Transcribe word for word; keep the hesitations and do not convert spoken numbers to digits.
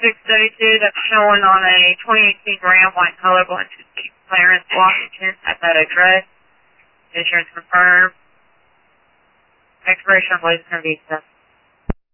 six thirty-two, that's showing on a twenty eighteen Ram, white color, going to Clarence, Washington, at that address. Insurance confirmed. Expiration, I believe, is going to be